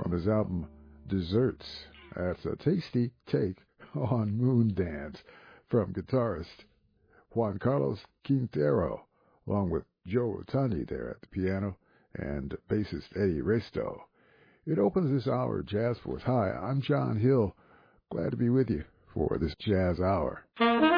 from his album Desserts. That's a tasty take on Moon Dance from guitarist Juan Carlos Quintero, along with Joe Rotani there at the piano and bassist Eddie Resto. It opens this hour of Jazz Force. Hi, I'm John Hill. Glad to be with you for this Jazz Hour.